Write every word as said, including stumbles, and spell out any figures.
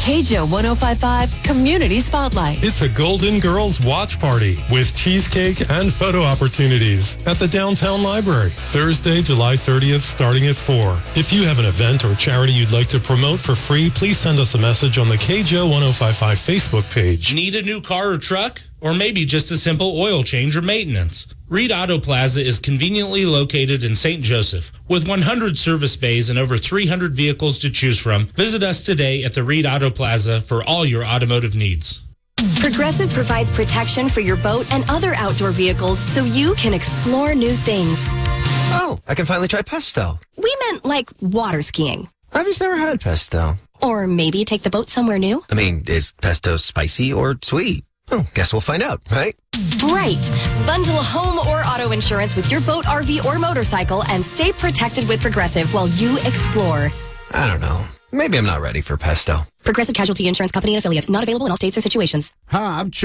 K J O one oh five point five Community Spotlight. It's a Golden Girls watch party with cheesecake and photo opportunities at the Downtown Library. Thursday, July thirtieth, starting at four. If you have an event or charity you'd like to promote for free, please send us a message on the K J O one oh five point five Facebook page. Need a new car or truck? Or maybe just a simple oil change or maintenance? Reed Auto Plaza is conveniently located in Saint Joseph. With one hundred service bays and over three hundred vehicles to choose from, visit us today at the Reed Auto Plaza for all your automotive needs. Progressive provides protection for your boat and other outdoor vehicles so you can explore new things. Oh, I can finally try pesto. We meant like water skiing. I've just never had pesto. Or maybe take the boat somewhere new. I mean, is pesto spicy or sweet? Oh, guess we'll find out, right? Right. Bundle home or auto insurance with your boat, R V, or motorcycle and stay protected with Progressive while you explore. I don't know. Maybe I'm not ready for pesto. Progressive Casualty Insurance Company and Affiliates. Not available in all states or situations. Hi, I'm Ch-